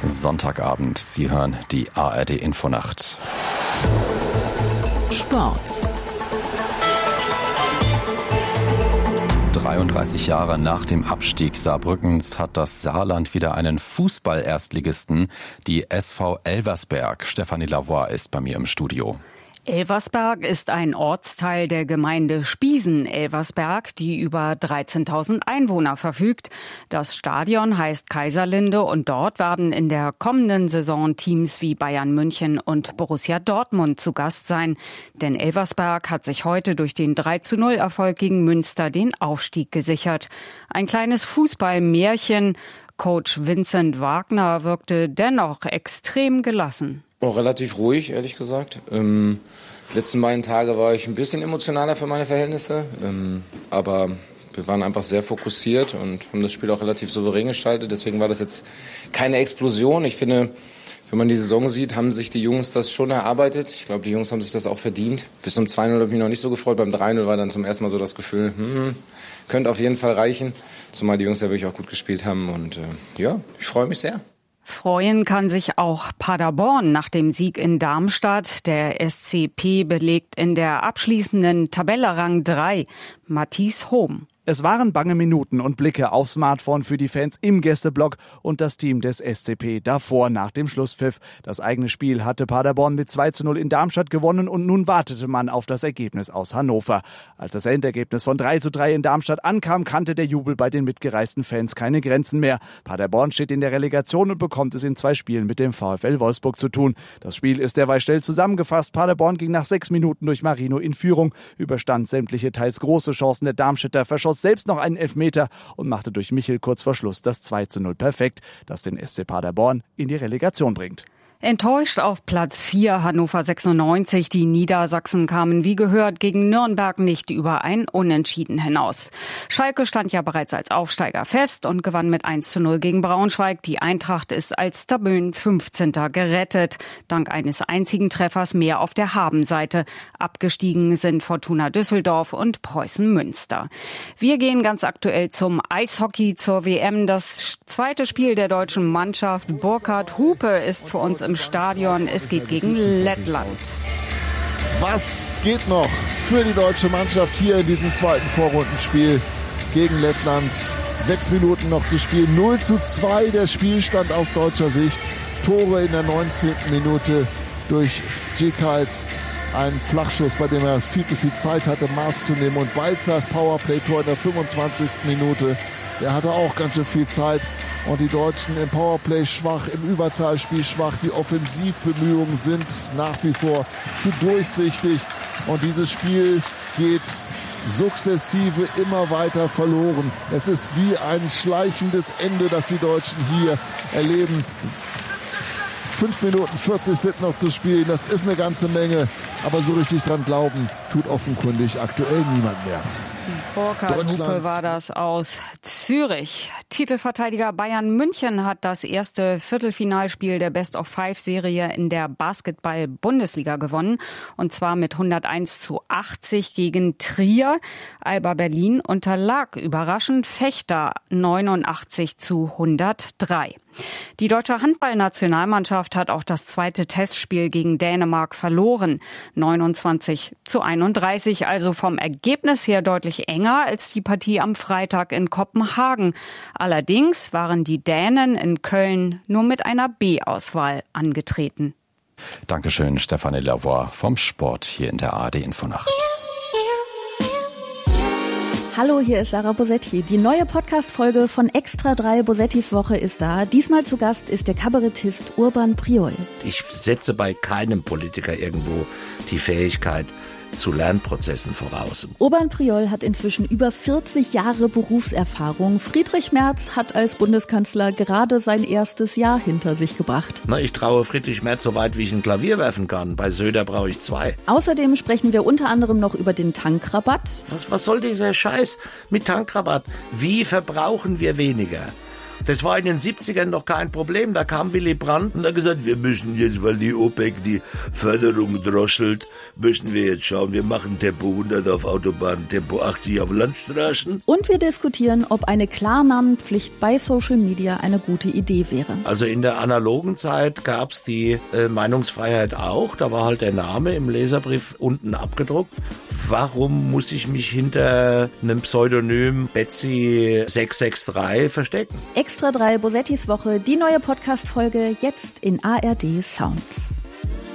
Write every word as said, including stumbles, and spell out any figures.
Sonntagabend. Sie hören die A R D-Infonacht. Sport. dreiunddreißig Jahre nach dem Abstieg Saarbrückens hat das Saarland wieder einen Fußball-Erstligisten, die S V Elversberg. Stefanie Lavoie ist bei mir im Studio. Elversberg ist ein Ortsteil der Gemeinde Spiesen-Elversberg, die über dreizehntausend Einwohner verfügt. Das Stadion heißt Kaiserlinde und dort werden in der kommenden Saison Teams wie Bayern München und Borussia Dortmund zu Gast sein. Denn Elversberg hat sich heute durch den drei zu null Erfolg gegen Münster den Aufstieg gesichert. Ein kleines Fußballmärchen. Coach Vincent Wagner wirkte dennoch extrem gelassen. Oh, relativ ruhig, ehrlich gesagt. Ähm, die letzten beiden Tage war ich ein bisschen emotionaler für meine Verhältnisse. Ähm, aber wir waren einfach sehr fokussiert und haben das Spiel auch relativ souverän gestaltet. Deswegen war das jetzt keine Explosion. Ich finde, wenn man die Saison sieht, haben sich die Jungs das schon erarbeitet. Ich glaube, die Jungs haben sich das auch verdient. Bis zum zwei null habe ich mich noch nicht so gefreut. Beim drei null war dann zum ersten Mal so das Gefühl, hm, könnte auf jeden Fall reichen. Zumal die Jungs ja wirklich auch gut gespielt haben. Und äh, ja, ich freue mich sehr. Freuen kann sich auch Paderborn nach dem Sieg in Darmstadt. Der S C P belegt in der abschließenden Tabelle Rang drei. Matthias Hohm. Es waren bange Minuten und Blicke aufs Smartphone für die Fans im Gästeblock und das Team des S C P davor nach dem Schlusspfiff. Das eigene Spiel hatte Paderborn mit zwei zu null in Darmstadt gewonnen und nun wartete man auf das Ergebnis aus Hannover. Als das Endergebnis von drei zu drei in Darmstadt ankam, kannte der Jubel bei den mitgereisten Fans keine Grenzen mehr. Paderborn steht in der Relegation und bekommt es in zwei Spielen mit dem VfL Wolfsburg zu tun. Das Spiel ist derweil schnell zusammengefasst. Paderborn ging nach sechs Minuten durch Marino in Führung, überstand sämtliche teils große Chancen der Darmstädter, verschoss selbst noch einen Elfmeter und machte durch Michel kurz vor Schluss das zwei zu null perfekt, das den S C Paderborn in die Relegation bringt. Enttäuscht auf Platz vier Hannover sechsundneunzig. Die Niedersachsen kamen wie gehört gegen Nürnberg nicht über ein Unentschieden hinaus. Schalke stand ja bereits als Aufsteiger fest und gewann mit eins zu null gegen Braunschweig. Die Eintracht ist als Tabellenfünfzehnter gerettet. Dank eines einzigen Treffers mehr auf der Habenseite. Abgestiegen sind Fortuna Düsseldorf und Preußen Münster. Wir gehen ganz aktuell zum Eishockey zur W M. Das zweite Spiel der deutschen Mannschaft. Burkhard Hupe ist für uns im Stadion. Es geht gegen Lettland. Was geht noch für die deutsche Mannschaft hier in diesem zweiten Vorrundenspiel gegen Lettland? Sechs Minuten noch zu spielen. null zu zwei der Spielstand aus deutscher Sicht. Tore in der neunzehnten Minute durch Djekals. Ein Flachschuss, bei dem er viel zu viel Zeit hatte, Maß zu nehmen. Und Balzers Powerplay-Tor in der fünfundzwanzigsten Minute. Der hatte auch ganz schön viel Zeit. Und die Deutschen im Powerplay schwach, im Überzahlspiel schwach. Die Offensivbemühungen sind nach wie vor zu durchsichtig. Und dieses Spiel geht sukzessive immer weiter verloren. Es ist wie ein schleichendes Ende, das die Deutschen hier erleben. fünf Minuten vierzig sind noch zu spielen. Das ist eine ganze Menge. Aber so richtig dran glauben tut offenkundig aktuell niemand mehr. Burkhard Hupe war das aus Zürich. Titelverteidiger Bayern München hat das erste Viertelfinalspiel der Best-of-Five-Serie in der Basketball-Bundesliga gewonnen. Und zwar mit hunderteins zu achtzig gegen Trier. Alba Berlin unterlag überraschend Fechter neunundachtzig zu hundertdrei. Die deutsche Handballnationalmannschaft hat auch das zweite Testspiel gegen Dänemark verloren. neunundzwanzig zu einunddreißig, also vom Ergebnis her deutlich enger als die Partie am Freitag in Kopenhagen. Allerdings waren die Dänen in Köln nur mit einer B-Auswahl angetreten. Dankeschön, Stefanie Lavoie vom Sport hier in der A R D-Infonacht. Hallo, hier ist Sarah Bosetti. Die neue Podcast-Folge von Extra drei Bosettis Woche ist da. Diesmal zu Gast ist der Kabarettist Urban Priol. Ich setze bei keinem Politiker irgendwo die Fähigkeit zu Lernprozessen voraus. Urban Priol hat inzwischen über vierzig Jahre Berufserfahrung. Friedrich Merz hat als Bundeskanzler gerade sein erstes Jahr hinter sich gebracht. Na, ich traue Friedrich Merz so weit, wie ich ein Klavier werfen kann. Bei Söder brauche ich zwei. Außerdem sprechen wir unter anderem noch über den Tankrabatt. Was, was soll dieser Scheiß mit Tankrabatt? Wie verbrauchen wir weniger? Das war in den siebzigern noch kein Problem. Da kam Willy Brandt und hat gesagt, wir müssen jetzt, weil die OPEC die Förderung droschelt, müssen wir jetzt schauen, wir machen Tempo hundert auf Autobahnen, Tempo achtzig auf Landstraßen. Und wir diskutieren, ob eine Klarnamenpflicht bei Social Media eine gute Idee wäre. Also in der analogen Zeit gab's die äh, Meinungsfreiheit auch. Da war halt der Name im Leserbrief unten abgedruckt. Warum muss ich mich hinter einem Pseudonym Betsy sechs sechs drei verstecken? Extra drei Bosettis Woche, die neue Podcast-Folge jetzt in A R D Sounds.